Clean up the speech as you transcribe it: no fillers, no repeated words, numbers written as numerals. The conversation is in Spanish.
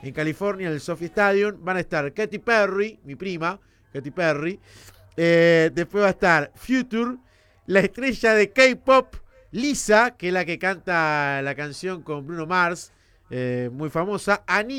en California, en el Sophie Stadium. Van a estar Katy Perry, mi prima, Katy Perry. Después va a estar Future, la estrella de K-pop, Lisa, que es la que canta la canción con Bruno Mars, muy famosa.